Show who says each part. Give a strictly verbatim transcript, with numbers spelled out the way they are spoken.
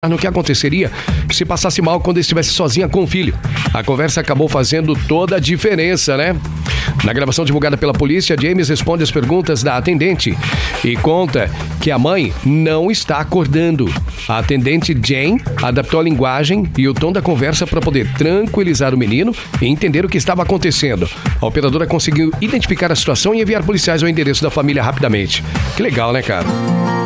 Speaker 1: no que aconteceria se passasse mal quando estivesse sozinha com o filho. A conversa acabou fazendo toda a diferença, né? Na gravação divulgada pela polícia, James responde as perguntas da atendente e conta que a mãe não está acordando. A atendente Jane adaptou a linguagem e o tom da conversa para poder tranquilizar o menino e entender o que estava acontecendo. A operadora conseguiu identificar a situação e enviar policiais ao endereço da família rapidamente. Que legal, né, cara?